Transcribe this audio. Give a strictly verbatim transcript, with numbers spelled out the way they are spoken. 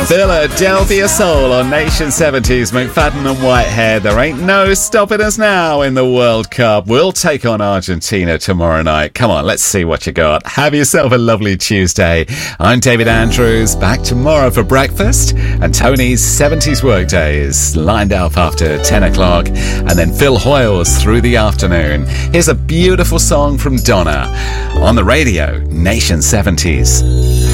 Philadelphia Soul on Nation seventies, McFadden and Whitehead. There ain't no stopping us now in the World Cup. We'll take on Argentina tomorrow night. Come on, let's see what you got. Have yourself a lovely Tuesday. I'm David Andrews, back tomorrow for breakfast, and Tony's seventies Workday is lined up after ten o'clock, and then Phil Hoyles through the afternoon. Here's a beautiful song from Donna on the radio, Nation seventies.